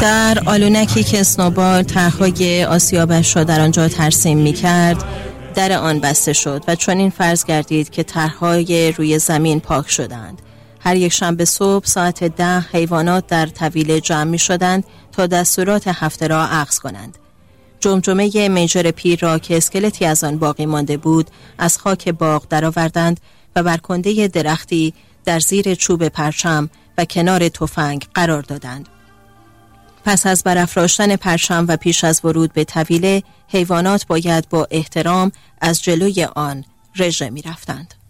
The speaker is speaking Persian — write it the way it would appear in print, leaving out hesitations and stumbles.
در آلونکی که اسنوبال طرح‌های آسیابش را در آنجا ترسیم می‌کرد، در آن بسته شد و چنین فرض گردید که طرح‌های روی زمین پاک شدند. هر یک شنبه صبح ساعت 10 حیوانات در طویله جمع می‌شدند تا دستورات هفته را اخذ کنند. جمجمه میجر پیر را که اسکلتی از آن باقی مانده بود از خاک باغ درآوردند و بر کنده درختی در زیر چوب پرچم و کنار تفنگ قرار دادند. پس از برافراشتن پرچم و پیش از ورود به طویله، حیوانات باید با احترام از جلوی آن رژه می رفتند.